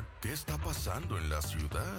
qué está pasando en la ciudad.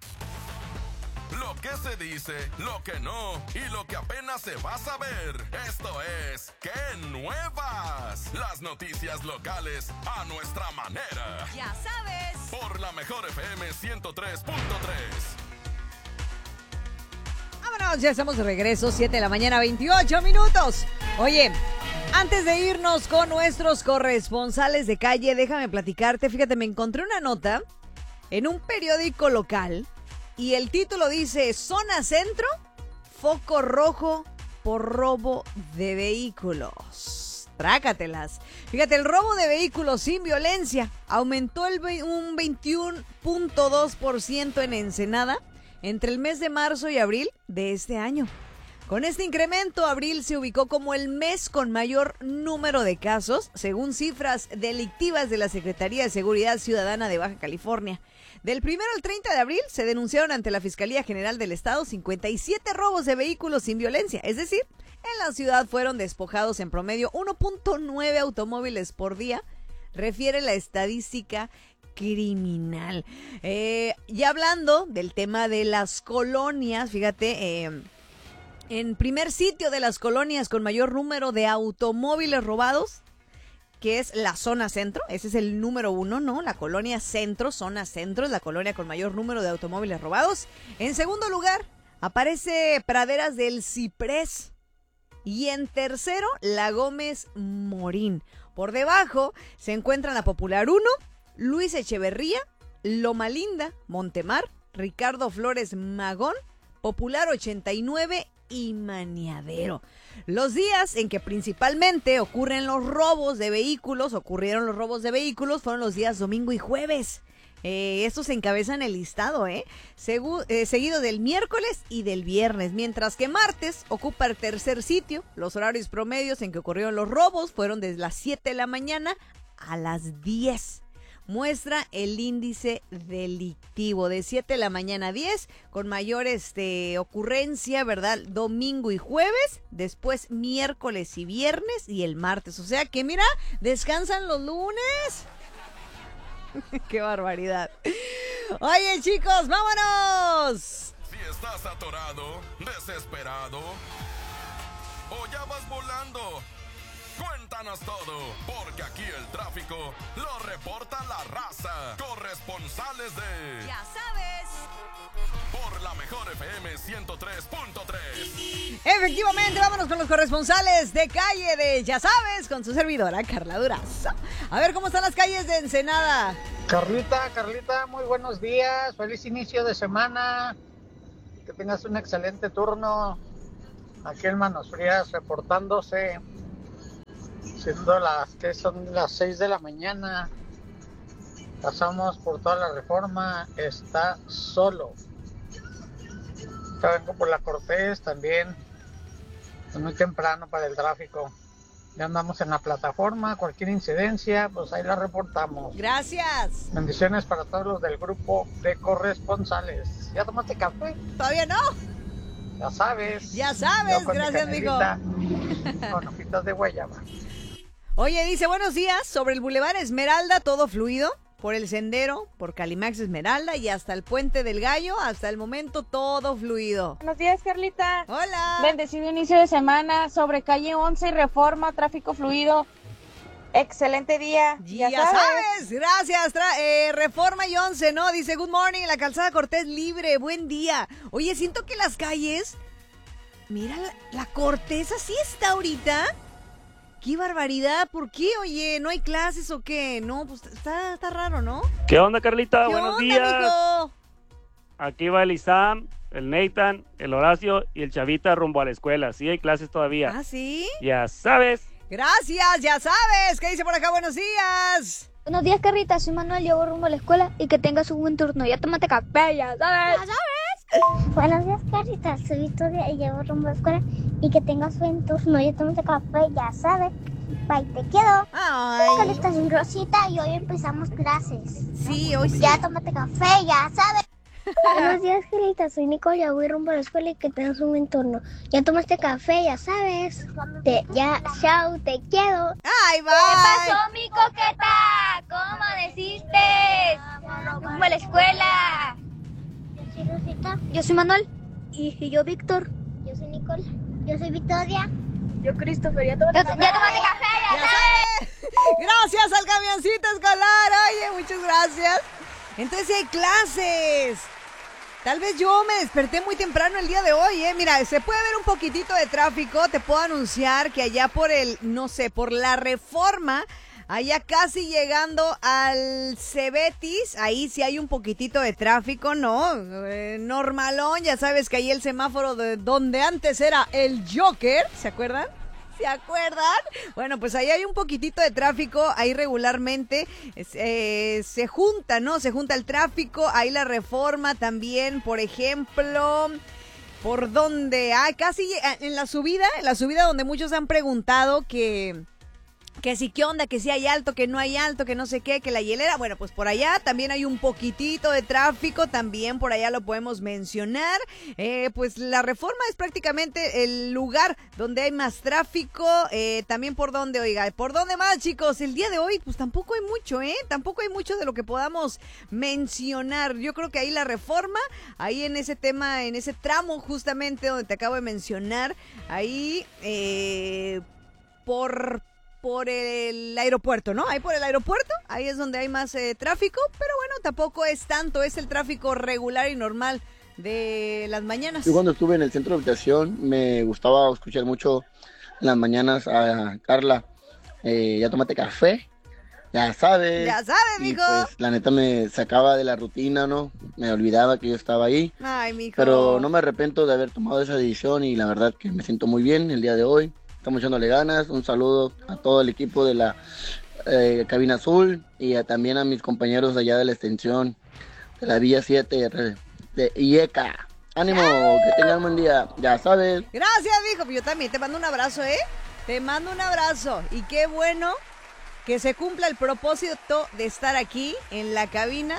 Lo que se dice, lo que no y lo que apenas se va a saber. Esto es ¡Qué nuevas! Las noticias locales a nuestra manera. Ya sabes. Por la mejor FM 103.3. Vámonos, ya estamos de regreso, 7 de la mañana, 28 minutos. Oye, antes de irnos con nuestros corresponsales de calle, déjame platicarte. Fíjate, me encontré una nota en un periódico local y el título dice: Zona Centro, foco rojo por robo de vehículos. Trácatelas. Fíjate, el robo de vehículos sin violencia aumentó un 21.2% en Ensenada entre el mes de marzo y abril de este año. Con este incremento, abril se ubicó como el mes con mayor número de casos, según cifras delictivas de la Secretaría de Seguridad Ciudadana de Baja California. Del 1 al 30 de abril se denunciaron ante la Fiscalía General del Estado 57 robos de vehículos sin violencia, es decir, en la ciudad fueron despojados en promedio 1.9 automóviles por día, refiere la estadística criminal. Y hablando del tema de las colonias, fíjate, en primer sitio de las colonias con mayor número de automóviles robados, que es la zona centro, ese es el número 1, ¿no? La colonia centro, zona centro, es la colonia con mayor número de automóviles robados. En segundo lugar, aparece Praderas del Ciprés. Y en tercero, La Gómez Morín. Por debajo se encuentran la Popular 1, Luis Echeverría, Loma Linda, Montemar, Ricardo Flores Magón, Popular 89 y Maniadero. Los días en que principalmente ocurrieron los robos de vehículos fueron los días domingo y jueves. Estos encabezan el listado, seguido del miércoles y del viernes, mientras que martes ocupa el tercer sitio. Los horarios promedios en que ocurrieron los robos fueron desde las 7 de la mañana a las 10. Muestra el índice delictivo de 7 de la mañana a 10, con mayor ocurrencia, ¿verdad? Domingo y jueves, después miércoles y viernes y el martes. O sea que, mira, descansan los lunes. ¡Qué barbaridad! Oye, chicos, ¡vámonos! Si estás atorado, desesperado o ya vas volando, cuéntanos todo, porque aquí el tráfico lo reporta la raza. Corresponsales de Ya sabes. Por la mejor FM 103.3. Efectivamente, vámonos con los corresponsales de calle de Ya sabes, con su servidora Carla Durazo. A ver cómo están las calles de Ensenada. Carlita, muy buenos días, feliz inicio de semana, que tengas un excelente turno. Aquí en Manos Frías reportándose, siendo son las 6 de la mañana. Pasamos por toda la Reforma, está solo. Vengo por la Cortés también, es muy temprano para el tráfico. Ya andamos en la plataforma, cualquier incidencia, pues ahí la reportamos. Gracias. Bendiciones para todos los del grupo de corresponsales. ¿Ya tomaste café? Todavía no. Ya sabes. Ya sabes, gracias, mijo. Con hojitas de guayaba. Oye, dice, buenos días, sobre el Boulevard Esmeralda, todo fluido. Por el sendero, por Calimax Esmeralda y hasta el Puente del Gallo, hasta el momento todo fluido. Buenos días, Carlita. Hola. Bendecido inicio de semana, sobre calle 11 y Reforma, tráfico fluido. Excelente día. Ya sabes. Gracias. Reforma y 11, ¿no? Dice, good morning, la calzada Cortés libre, buen día. Oye, siento que las calles, mira, la Cortés así está ahorita. ¡Qué barbaridad! ¿Por qué? Oye, ¿no hay clases o qué? No, pues está raro, ¿no? ¿Qué onda, Carlita? ¿Qué Buenos onda, días. Mijo? Aquí va el Isam, el Nathan, el Horacio y el Chavita rumbo a la escuela. Sí, hay clases todavía. ¿Ah, sí? Ya sabes. Gracias, ya sabes. ¿Qué dice por acá? Buenos días. Buenos días, Carlita. Soy Manuel, llevo rumbo a la escuela y que tengas un buen turno. Ya tómate café, ya sabes. ¿Ya sabes? Buenos días, Carlita. Soy Victoria y llevo rumbo a la escuela y que tengas buen turno. Ya tómate café, ya sabes. Bye, te quiero. Ay. Carlita, soy Rosita y hoy empezamos clases. Sí, hoy sí. Ya tómate café, ya sabes. Buenos días, Carlita. Soy Nicole, ya voy rumbo a la escuela y que tengas un buen turno. Ya tomaste café, ya sabes. Chao, te quiero. Ay, bye. ¿Qué pasó, mi coqueta? ¿Cómo deciste? a la escuela. Yo soy Rosita. Yo soy Manuel. Y yo Víctor. Yo soy Nicole. Yo soy Victoria. Yo Christopher. ¿Ya tomaste café? Ya sabes. Gracias al camioncito escolar. Oye, muchas gracias. Entonces sí hay clases. Tal vez yo me desperté muy temprano el día de hoy, ¿eh? Mira, se puede ver un poquitito de tráfico. Te puedo anunciar que allá por por la Reforma, allá casi llegando al Cebetis, ahí sí hay un poquitito de tráfico, ¿no? Normalón, ya sabes que ahí el semáforo de donde antes era el Joker, ¿se acuerdan? ¿Se acuerdan? Bueno, pues ahí hay un poquitito de tráfico, ahí regularmente se junta, ¿no? Se junta el tráfico, ahí la Reforma también, por ejemplo, por donde, casi en la subida donde muchos han preguntado que sí, qué onda, que sí hay alto, que no hay alto, que no sé qué, que la hielera. Bueno, pues por allá también hay un poquitito de tráfico, también por allá lo podemos mencionar. Pues la Reforma es prácticamente el lugar donde hay más tráfico. También por donde, oiga, ¿por dónde más, chicos? El día de hoy, pues tampoco hay mucho, tampoco hay mucho de lo que podamos mencionar. Yo creo que ahí la Reforma, ahí en ese tema, en ese tramo justamente donde te acabo de mencionar, ahí por el aeropuerto, ¿no? Ahí por el aeropuerto, ahí es donde hay más tráfico, pero bueno, tampoco es tanto, es el tráfico regular y normal de las mañanas. Yo cuando estuve en el centro de habitación me gustaba escuchar mucho en las mañanas a Carla, ya tómate café, ya sabes. Ya sabes, mijo. Y pues la neta me sacaba de la rutina, ¿no? Me olvidaba que yo estaba ahí. Ay, mijo. Pero no me arrepiento de haber tomado esa decisión y la verdad que me siento muy bien el día de hoy. Estamos echándole ganas. Un saludo a todo el equipo de la Cabina Azul y también a mis compañeros allá de la extensión de la Villa 7 de IECA. ánimo, que tengan un buen día, ya sabes. Gracias, mijo. Yo también te mando un abrazo, Te mando un abrazo. Y qué bueno que se cumpla el propósito de estar aquí en la cabina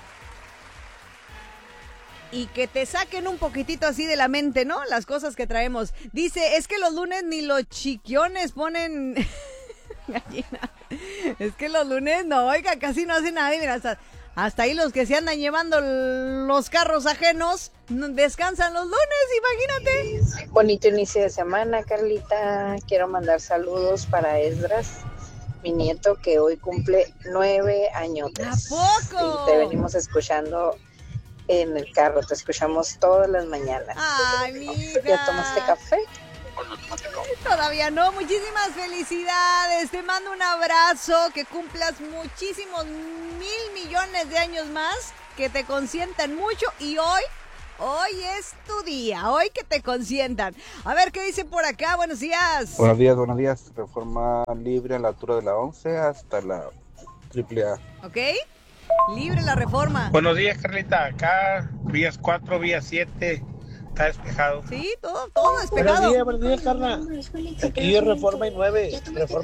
y que te saquen un poquitito así de la mente, ¿no? Las cosas que traemos. Dice, es que los lunes ni los chiquiones ponen gallina. Es que los lunes no, oiga, casi no hace nada. Mira, hasta ahí los que se andan llevando los carros ajenos descansan los lunes, imagínate. Bonito inicio de semana, Carlita. Quiero mandar saludos para Esdras, mi nieto, que hoy cumple 9 añotes. ¿A poco? Y te venimos escuchando en el carro, te escuchamos todas las mañanas. Ay, mija. ¿Ya tomaste café? Todavía no. Muchísimas felicidades, te mando un abrazo, que cumplas muchísimos 1,000 millones de años más, que te consientan mucho y hoy es tu día, hoy que te consientan. A ver, ¿qué dice por acá? Buenos días. Buenos días. Reforma libre en la altura de la 11 hasta la AAA. ¿Ok? Libre la Reforma. Buenos días, Carlita. Acá, vías 4, vías 7. Está despejado. Sí, todo despejado. Buenos días, Carla. Aquí es Reforma y 9.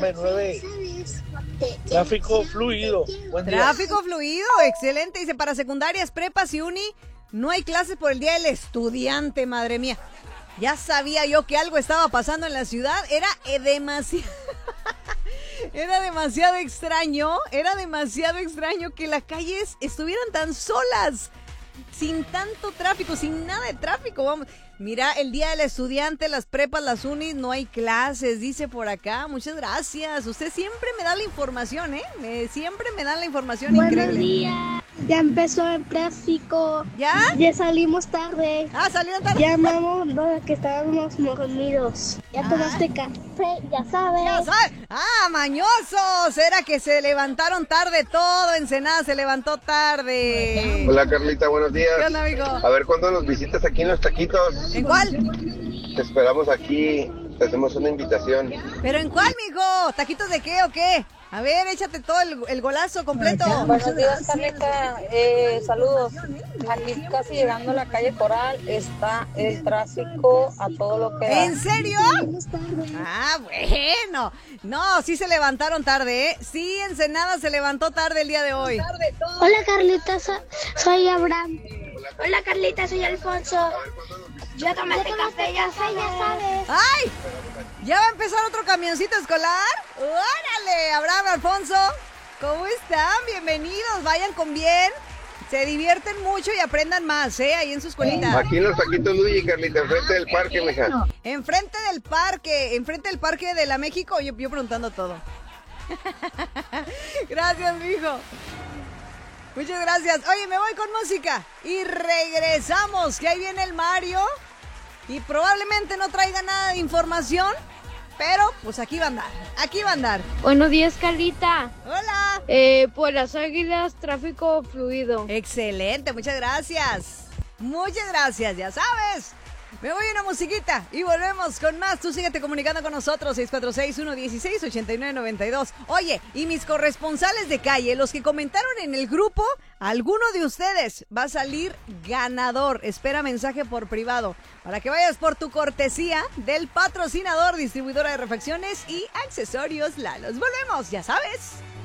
Tráfico fluido. Buen día. Tráfico fluido, excelente. Dice, para secundarias, prepas y uni, no hay clases por el Día del Estudiante, madre mía. Ya sabía yo que algo estaba pasando en la ciudad. Era demasiado extraño que las calles estuvieran tan solas, sin tanto tráfico, sin nada de tráfico. Vamos, mira, el Día del Estudiante, las prepas, las unis, no hay clases, dice por acá. Muchas gracias. Usted siempre me da la información, siempre me dan la información. Buenos increíble. días. Ya empezó el tráfico. ¿Ya? Ya salimos tarde. Salieron tarde. Llamamos los que estábamos dormidos. Ya tomaste café, ya sabes. Mañosos. Era que se levantaron tarde todo. Ensenada se levantó tarde. Hola, Carlita, buenos días. ¿Qué onda, amigo? A ver, ¿cuándo nos visitas aquí en Los Taquitos? ¿En cuál? Te esperamos aquí, te hacemos una invitación. ¿Pero en cuál, mijo? ¿Taquitos de qué o qué? A ver, échate todo el golazo completo. Buenos días, Carlita. Saludos. Aquí casi llegando a la calle Coral está el tráfico a todo lo que da. ¿En serio? Bueno. No, sí se levantaron tarde, Sí, Ensenada se levantó tarde el día de hoy. Hola, Carlita, soy Abraham. Hola, Carlita, soy Alfonso. Ya tomaste café, ya sabes. ¡Ay! ¿Ya va a empezar otro camioncito escolar? ¡Órale! Abraham, Alfonso, ¿cómo están? Bienvenidos, vayan con bien. se divierten mucho y aprendan más, ahí en su escuelita. Aquí en los taquitos Luigi, Carlita, enfrente del parque, mija. Enfrente del parque de la México, yo preguntando todo. Gracias, mijo. Muchas gracias. Oye, me voy con música y regresamos, que ahí viene el Mario y probablemente no traiga nada de información, pero pues aquí va a andar. Buenos días, Carlita. Hola. Por las Águilas, tráfico fluido. Excelente, muchas gracias. Muchas gracias, ya sabes. Me voy a una musiquita y volvemos con más. Tú síguete comunicando con nosotros, 646-116-8992. Oye, y mis corresponsales de calle, los que comentaron en el grupo, alguno de ustedes va a salir ganador. Espera mensaje por privado para que vayas por tu cortesía del patrocinador, distribuidora de refacciones y accesorios Lalos. Volvemos, ya sabes.